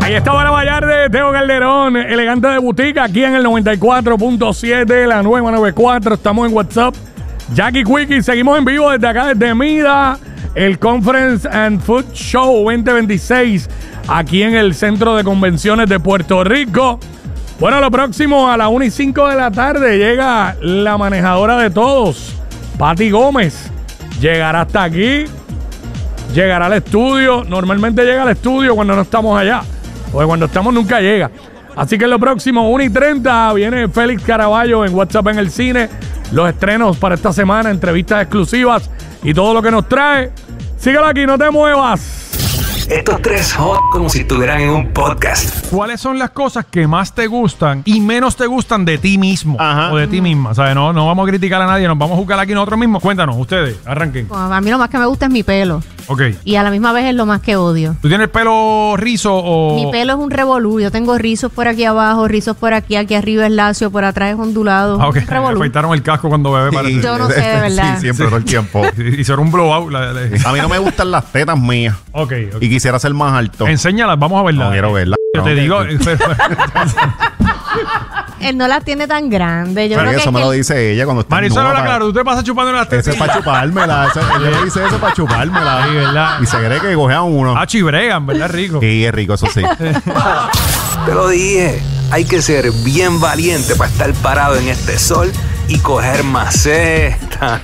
Ahí está Bala Vallarde, Teo Calderón, elegante de Butica, aquí en el 94.7, la nueva 94. Estamos en WhatsApp. Jackie Quickie, seguimos en vivo desde acá, desde Mida, el Conference and Food Show 2026, aquí en el Centro de Convenciones de Puerto Rico. Bueno, lo próximo a las 1:05 de la tarde llega la manejadora de todos, Patti Gómez. Llegará hasta aquí, llegará al estudio. Normalmente llega al estudio cuando no estamos allá, porque cuando estamos nunca llega. Así que lo próximo, 1:30, viene Félix Caraballo en WhatsApp en el cine. Los estrenos para esta semana, entrevistas exclusivas y todo lo que nos trae. Síguelo aquí, no te muevas. Estos tres hot como si estuvieran en un podcast. ¿Cuáles son las cosas que más te gustan y menos te gustan de ti mismo? Ajá. O de ti misma. O sea, no vamos a criticar a nadie, nos vamos a juzgar aquí nosotros mismos. Cuéntanos, ustedes, arranquen. Bueno, a mí lo más que me gusta es mi pelo. Ok. Y a la misma vez es lo más que odio. ¿Tú tienes pelo rizo o...? Mi pelo es un revolú. Yo tengo rizos por aquí abajo, rizos por aquí arriba es lacio, por atrás es ondulado. Ah, ok. Un Me revolú. afeitaron el casco cuando bebé parece. Yo no sé, de verdad. Sí, siempre, todo el tiempo. Hicieron un blowout. A mí no me gustan las tetas mías. Ok. Y quisiera ser más alto. Enséñalas, vamos a verlas. No quiero verlas. Yo te digo... Él no la tiene tan grande. Yo Pero creo eso que me es lo que dice ella cuando está Marisol, nueva. habla claro, tú te pasas chupando las tetas. Ese es para chupármela. Él le dice eso para chupármela. Sí, ¿verdad? Y se cree que cogea uno. Ah, chibregan, ¿verdad, rico? Sí, es rico, eso sí. Te lo dije, hay que ser bien valiente para estar parado en este sol y coger maceta.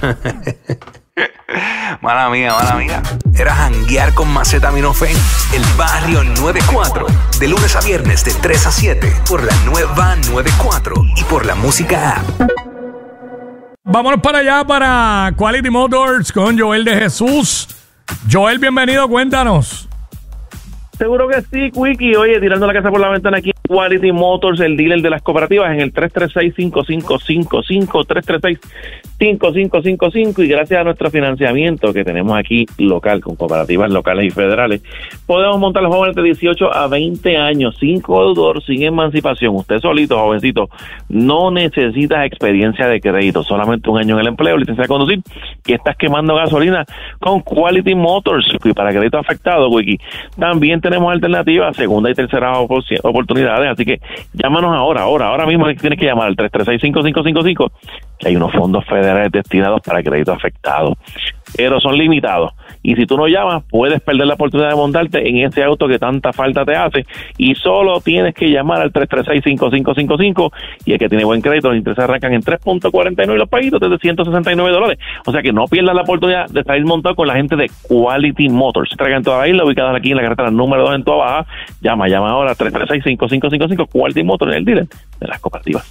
Mala mía. Era janguear con Macetaminofen, el barrio 94. De lunes a viernes de 3 a 7 por la nueva 94 y por la música app. Vámonos para allá, para Quality Motors con Joel de Jesús. Joel, bienvenido, cuéntanos. Seguro que sí, Quickie. Oye, tirando la casa por la ventana aquí, Quality Motors, el dealer de las cooperativas, en el 336-5555, 336-5555, y gracias a nuestro financiamiento que tenemos aquí local, con cooperativas locales y federales, podemos montar los jóvenes de 18 a 20 años, sin deudor, sin emancipación. Usted solito, jovencito, no necesitas experiencia de crédito, solamente un año en el empleo, licencia de conducir, y estás quemando gasolina con Quality Motors. Y para crédito afectado, Quickie, también tenemos alternativas, segunda y tercera oportunidades, así que llámanos ahora mismo tienes que llamar al 336-5555, que hay unos fondos federales destinados para crédito afectado, pero son limitados, y si tú no llamas, puedes perder la oportunidad de montarte en ese auto que tanta falta te hace, y solo tienes que llamar al 336-5555, y el que tiene buen crédito, los intereses arrancan en 3.49 y los paguitos desde $169, o sea que no pierdas la oportunidad de salir montado con la gente de Quality Motors. Traigan en toda la isla, ubicadas aquí en la carretera número 2 en Toa Baja. Llama ahora 336-5555, Quality Motors, el dealer de las cooperativas.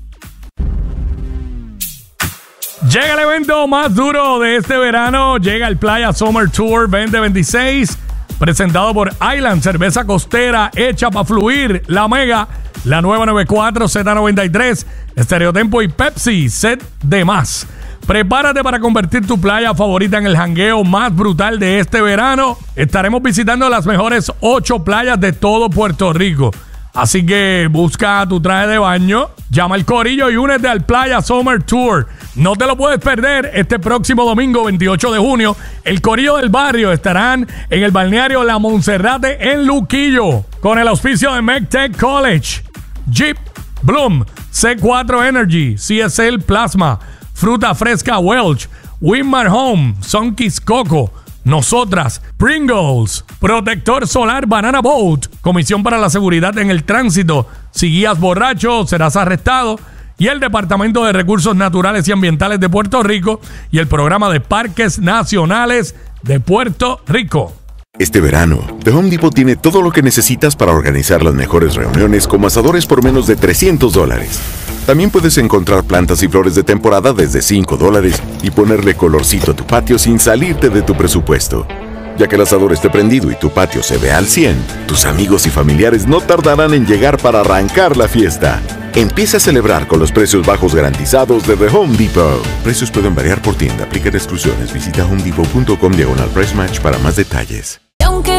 Llega el evento más duro de este verano. Llega el Playa Summer Tour 2026, presentado por Island, cerveza costera hecha para fluir, La Mega, la nueva 94, Z93, Estereotempo y Pepsi, Set de Más. Prepárate para convertir tu playa favorita en el jangueo más brutal de este verano. Estaremos visitando las mejores 8 playas de todo Puerto Rico. Así que busca tu traje de baño, llama al corillo y únete al Playa Summer Tour. No te lo puedes perder este próximo domingo 28 de junio. El corillo del barrio estarán en el balneario La Monserrate en Luquillo, con el auspicio de MECTEC College, Jeep, Bloom, C4 Energy, CSL Plasma, Fruta Fresca Welch, Winmar Home, Sunkist Coco, Nosotras, Pringles, Protector Solar Banana Boat, Comisión para la Seguridad en el Tránsito. Si guías borracho, serás arrestado. Y el Departamento de Recursos Naturales y Ambientales de Puerto Rico y el Programa de Parques Nacionales de Puerto Rico. Este verano, The Home Depot tiene todo lo que necesitas para organizar las mejores reuniones como asadores por menos de $300. También puedes encontrar plantas y flores de temporada desde $5 y ponerle colorcito a tu patio sin salirte de tu presupuesto. Ya que el asador esté prendido y tu patio se vea al 100, tus amigos y familiares no tardarán en llegar para arrancar la fiesta. Empieza a celebrar con los precios bajos garantizados de The Home Depot. Precios pueden variar por tienda. Aplican exclusiones. Visita homedepot.com/price match para más detalles.